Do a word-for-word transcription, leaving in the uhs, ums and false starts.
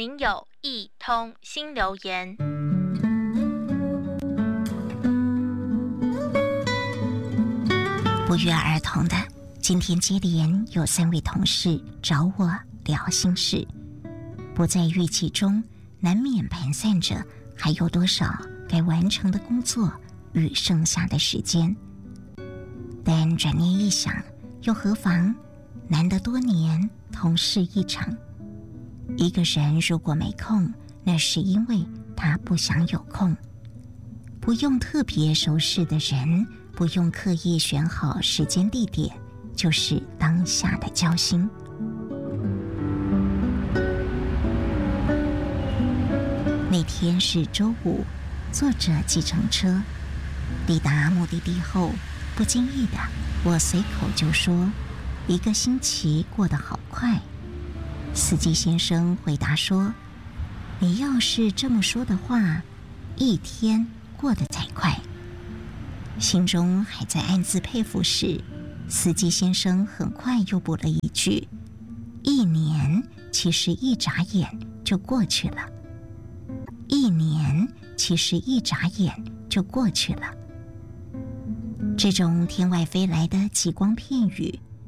您有一通新留言。 不约而同的，今天接连有三位同事找我聊心事，不在预计中，难免盘算着还有多少该完成的工作与剩下的时间。但转念一想，又何妨？难得多年同事一场，一个人如果没空，那是因为他不想有空。不用特别熟识的人，不用刻意选好时间地点，就是当下的交心。那天是周五，坐着计程车抵达目的地后，不经意的我随口就说，一个星期过得好快。司机先生回答说，你要是这么说的话，一天过得才快。心中还在暗自佩服时，司机先生很快又补了一句，一年其实一眨眼就过去了。一年其实一眨眼就过去了。这种天外飞来的极光片语，